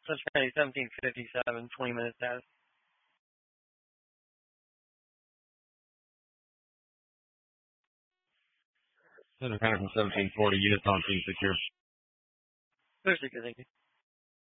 Cincinnati 1757, 20 minutes status. Center Patterson 1740, units on team secure. Very secure, thank you.